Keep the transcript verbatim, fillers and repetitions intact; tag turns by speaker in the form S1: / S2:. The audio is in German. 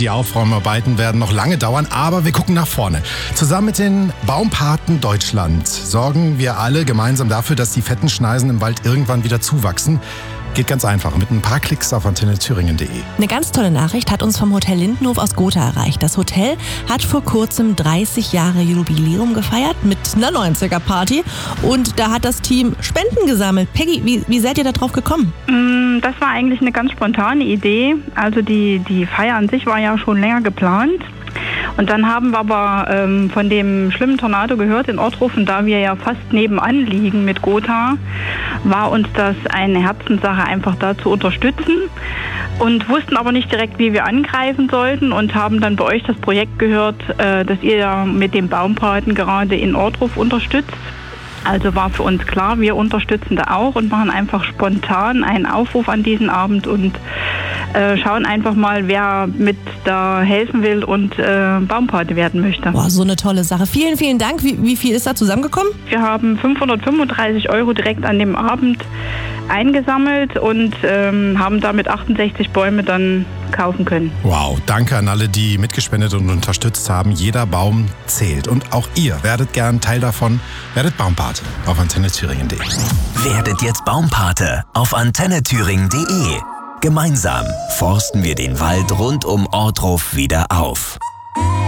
S1: die Aufräumarbeiten werden noch lange dauern, aber wir gucken nach vorne. Zusammen mit den Baumpaten Deutschland sorgen wir alle gemeinsam dafür, dass die fetten Schneisen im Wald irgendwann wieder zuwachsen. Geht ganz einfach, mit ein paar Klicks auf antenne thüringen punkt de.
S2: Eine ganz tolle Nachricht hat uns vom Hotel Lindenhof aus Gotha erreicht. Das Hotel hat vor kurzem dreißig Jahre Jubiläum gefeiert mit einer neunziger-Party. Und da hat das Team Spenden gesammelt. Peggy, wie, wie seid ihr da drauf gekommen?
S3: Das war eigentlich eine ganz spontane Idee. Also die, die Feier an sich war ja schon länger geplant. Und dann haben wir aber ähm, von dem schlimmen Tornado gehört in Ortruf, und da wir ja fast nebenan liegen mit Gotha, war uns das eine Herzenssache, einfach da zu unterstützen, und wussten aber nicht direkt, wie wir angreifen sollten, und haben dann bei euch das Projekt gehört, äh, dass ihr ja mit dem Baumpaten gerade in Ortruf unterstützt. Also war für uns klar, wir unterstützen da auch und machen einfach spontan einen Aufruf an diesen Abend und äh, schauen einfach mal, wer mit da helfen will und äh, Baumpate werden möchte.
S2: Boah, so eine tolle Sache. Vielen, vielen Dank. Wie, wie viel ist da zusammengekommen?
S3: Wir haben fünfhundertfünfunddreißig Euro direkt an dem Abend eingesammelt und ähm, haben damit achtundsechzig Bäume dann kaufen können.
S1: Wow, danke an alle, die mitgespendet und unterstützt haben. Jeder Baum zählt. Und auch ihr werdet gern Teil davon. Werdet Baumpate auf antenne thüringen punkt de.
S4: Werdet jetzt Baumpate auf antenne thüringen punkt de. Gemeinsam forsten wir den Wald rund um Ortruf wieder auf.